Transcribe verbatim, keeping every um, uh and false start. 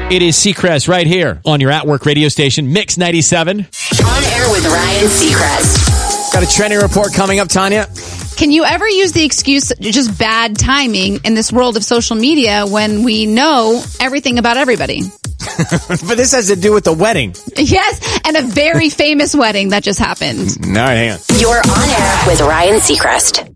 It is Seacrest right here on your at-work radio station, Mix ninety-seven. On air with Ryan Seacrest. Got a trending report coming up, Tanya. Can you ever use the excuse just bad timing in this world of social media when we know everything about everybody? But this has to do with the wedding. Yes, and a very famous wedding that just happened. All right, hang on. You're on air with Ryan Seacrest.